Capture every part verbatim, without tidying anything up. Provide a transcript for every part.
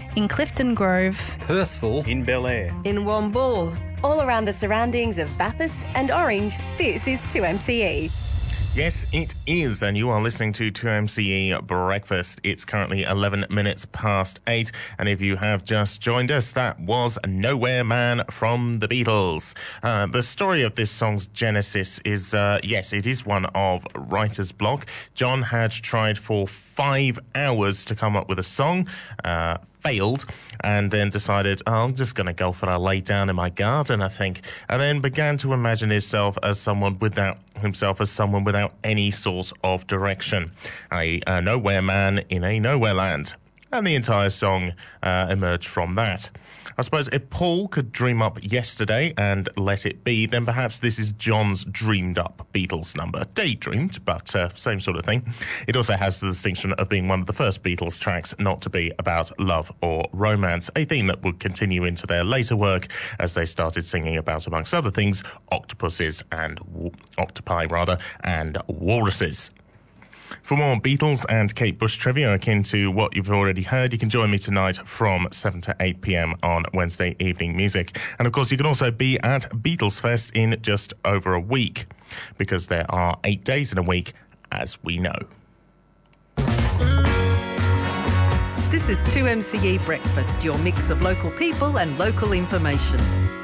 in Clifton Grove, Perthville, in Bel Air, in Wombull. All around the surroundings of Bathurst and Orange, this is two M C E. Yes, it is, and you are listening to two M C E Breakfast. It's currently eleven minutes past eight, and if you have just joined us, that was Nowhere Man from the Beatles. Uh, the story of this song's genesis is, uh, yes, it is one of writer's block. John had tried for five hours to come up with a song, uh, failed, and then decided, oh, I'm just going to go for a lay down in my garden, I think, and then began to imagine himself as someone without himself as someone without any sort of direction, a, a nowhere man in a nowhere land. And the entire song uh, emerged from that. I suppose if Paul could dream up yesterday and let it be, then perhaps this is John's dreamed up Beatles number. Daydreamed, but uh, same sort of thing. It also has the distinction of being one of the first Beatles tracks not to be about love or romance, a theme that would continue into their later work as they started singing about, amongst other things, octopuses and w- octopi rather, and walruses. For more Beatles and Kate Bush trivia akin to what you've already heard, you can join me tonight from seven to eight p.m. on Wednesday Evening Music. And of course, you can also be at Beatles Fest in just over a week, because there are eight days in a week, as we know. This is two M C E Breakfast, your mix of local people and local information.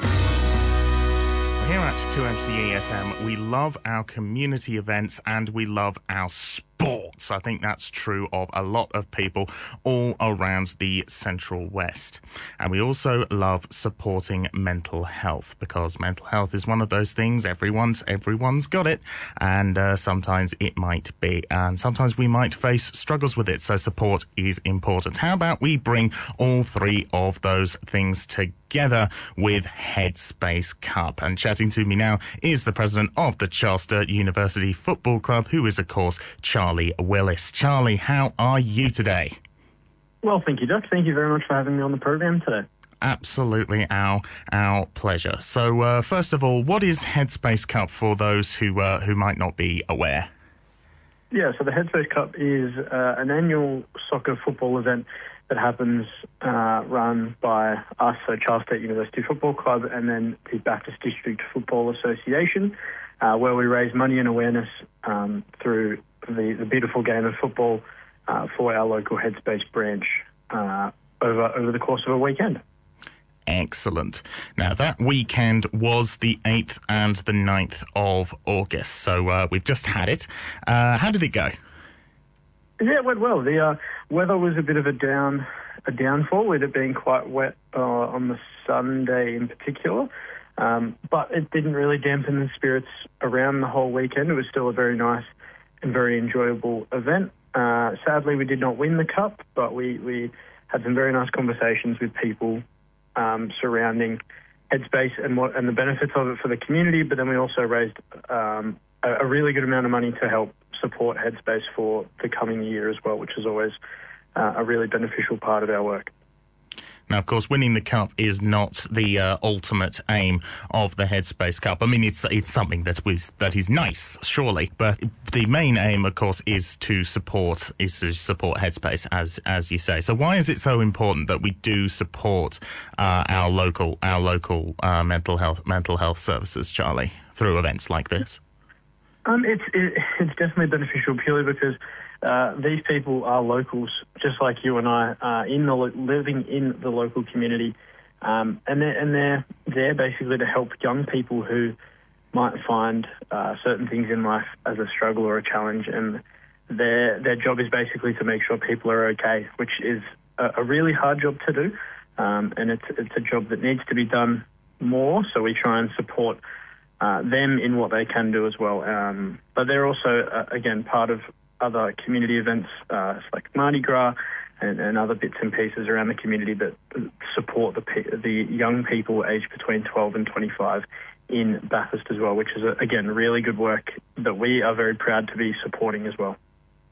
Here at two M C E F M, we love our community events and we love our sports. I think that's true of a lot of people all around the Central West. And we also love supporting mental health, because mental health is one of those things, everyone's everyone's got it, and uh, sometimes it might be, and sometimes we might face struggles with it, so support is important. How about we bring all three of those things together with Headspace Cup? And chatting to me now is the president of the Charleston University Football Club, who is, of course, Charlie Willis. Charlie, how are you today? Well, thank you, Doc. Thank you very much for having me on the program today. Absolutely our our pleasure. So, uh, first of all, what is Headspace Cup for those who uh, who might not be aware? Yeah, so the Headspace Cup is uh, an annual soccer football event that happens uh, run by us, so Charles State University Football Club, and then the Baptist District Football Association, uh, where we raise money and awareness um, through the, the beautiful game of football uh, for our local Headspace branch uh, over over the course of a weekend. Excellent. Now, that weekend was the eighth and the ninth of August, so uh, we've just had it. Uh, how did it go? Yeah, it went well. The uh, weather was a bit of a down a downfall, with it being quite wet uh, on the Sunday in particular, um, but it didn't really dampen the spirits around the whole weekend. It was still a very nice and very enjoyable event. Uh, sadly, we did not win the cup, but we, we had some very nice conversations with people um, surrounding Headspace and what and the benefits of it for the community, but then we also raised um, a, a really good amount of money to help support Headspace for the coming year as well, which is always uh, a really beneficial part of our work. Now, of course, winning the cup is not the uh, ultimate aim of the Headspace Cup. I mean, it's it's something that was that is nice, surely, but the main aim, of course, is to support is to support Headspace, as as you say. So, why is it so important that we do support uh, our local our local uh, mental health mental health services, Charlie, through events like this? Um, it's it, it's definitely beneficial purely because uh, these people are locals, just like you and I, uh, in the lo- living in the local community, um, and they're and they're there basically to help young people who might find uh, certain things in life as a struggle or a challenge, and their their job is basically to make sure people are okay, which is a, a really hard job to do, um, and it's it's a job that needs to be done more. So we try and support Uh, them in what they can do as well. Um, but they're also, uh, again, part of other community events uh, like Mardi Gras and, and other bits and pieces around the community that support the pe- the young people aged between twelve and twenty-five in Bathurst as well, which is, a, again, really good work that we are very proud to be supporting as well.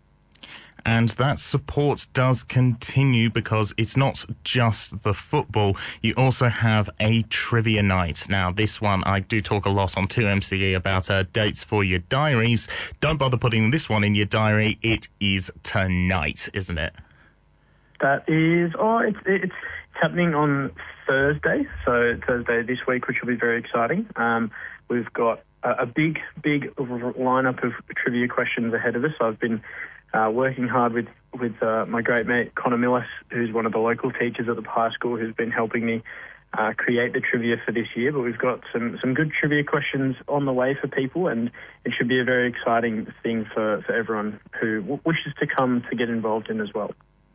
And that support does continue because it's not just the football. You also have a trivia night. Now, this one, I do talk a lot on two M C E about uh, dates for your diaries. Don't bother putting this one in your diary. It is tonight, isn't it? That is, oh, it's, it's happening on Thursday, so Thursday this week, which will be very exciting. Um, we've got a, a big, big lineup of trivia questions ahead of us. I've been uh, working hard with, with uh, my great mate Connor Millis, who's one of the local teachers at the high school, who's been helping me uh, create the trivia for this year. But we've got some, some good trivia questions on the way for people, and it should be a very exciting thing for, for everyone who w- wishes to come to get involved in as well.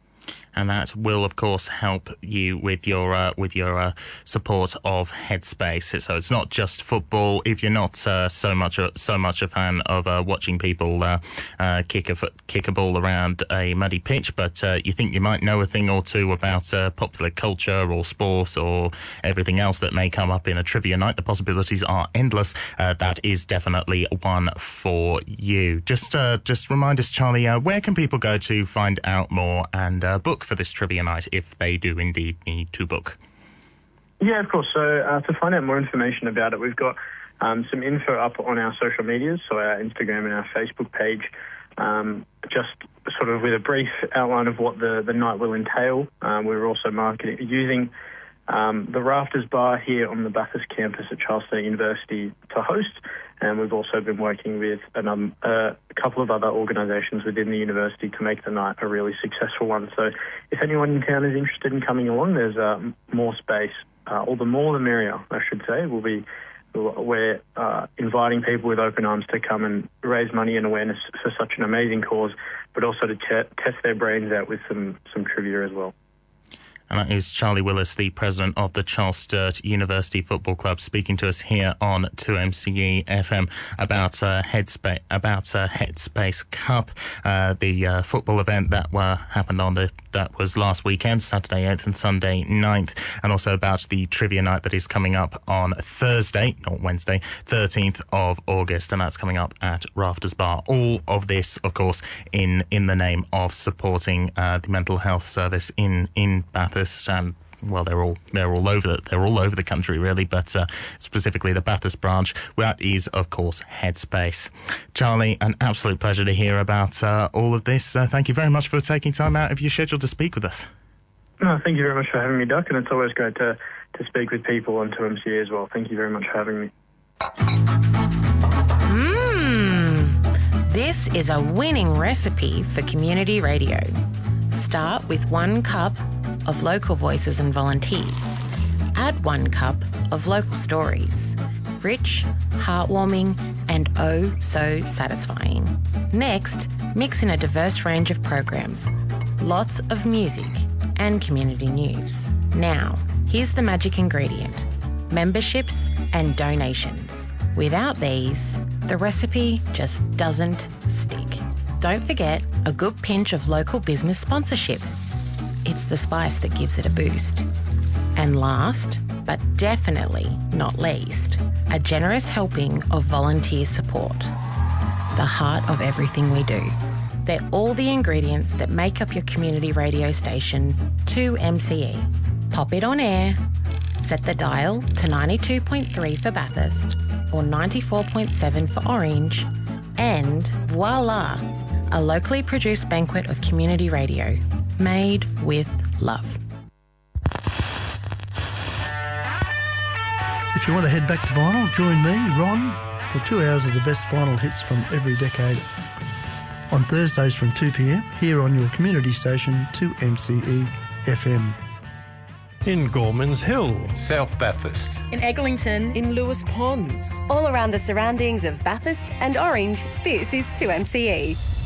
And that will, of course, help you with your uh, with your uh, support of Headspace. So it's not just football. If you're not uh, so much a, so much a fan of uh, watching people uh, uh, kick a kick a ball around a muddy pitch, but uh, you think you might know a thing or two about uh, popular culture or sport or everything else that may come up in a trivia night, the possibilities are endless. Uh, that is definitely one for you. Just uh, just remind us, Charlie, uh, where can people go to find out more and uh, book for this trivia night if they do indeed need to book? Yeah, of course. So uh, to find out more information about it, we've got um, some info up on our social medias, so our Instagram and our Facebook page, um, just sort of with a brief outline of what the, the night will entail. Um, we're also marketing using um, the Rafters Bar here on the Bathurst campus at Charles Sturt University to host. And we've also been working with an, um, uh, a couple of other organisations within the university to make the night a really successful one. So if anyone in town is interested in coming along, there's uh, more space, uh, or the more the merrier, I should say. We'll be, we're uh, inviting people with open arms to come and raise money and awareness for such an amazing cause, but also to te- test their brains out with some, some trivia as well. And that is Charlie Willis, the president of the Charles Sturt University Football Club, speaking to us here on two M C E F M about uh, Headspace, about uh, Headspace Cup, uh, the uh, football event that uh, happened on the that was last weekend, Saturday eighth and Sunday ninth, and also about the trivia night that is coming up on Thursday, not Wednesday, thirteenth of August, and that's coming up at Rafters Bar. All of this, of course, in in the name of supporting uh, the mental health service in in Bathurst. And well, they're all they're all over the, they're all over the country, really, but uh, specifically the Bathurst branch. That is, of course, Headspace. Charlie, an absolute pleasure to hear about uh, all of this. Uh, thank you very much for taking time out of your schedule to speak with us. No, thank you very much for having me, Duck, and it's always great to to speak with people on two M C E as well. Thank you very much for having me. Mmm, this is a winning recipe for community radio. Start with one cup of local voices and volunteers. Add one cup of local stories. Rich, heartwarming, and oh so satisfying. Next, mix in a diverse range of programs, lots of music and community news. Now, here's the magic ingredient: memberships and donations. Without these, the recipe just doesn't stick. Don't forget a good pinch of local business sponsorship. It's the spice that gives it a boost. And last, but definitely not least, a generous helping of volunteer support. The heart of everything we do. They're all the ingredients that make up your community radio station, two M C E. Pop it on air, set the dial to ninety-two point three for Bathurst or ninety-four point seven for Orange, and voila, a locally produced banquet of community radio, made with love. If you want to head back to vinyl, join me, Ron, for two hours of the best vinyl hits from every decade on Thursdays from two p.m. here on your community station, two M C E F M. In Gormans Hill, South Bathurst, In Eglinton, in Lewis Ponds, all around the surroundings of Bathurst and Orange, this is two M C E.